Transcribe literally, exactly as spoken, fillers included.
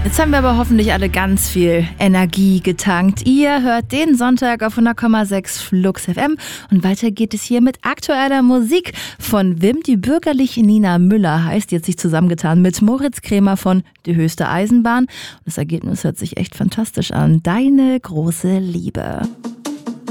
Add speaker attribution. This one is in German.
Speaker 1: Jetzt haben wir aber hoffentlich alle ganz viel Energie getankt. Ihr hört den Sonntag auf hundert Komma sechs Flux F M und weiter geht es hier mit aktueller Musik von Wim. Die bürgerliche Nina Müller heißt, die hat sich zusammengetan mit Moritz Krämer von Die höchste Eisenbahn. Und das Ergebnis hört sich echt fantastisch an. Deine große Liebe.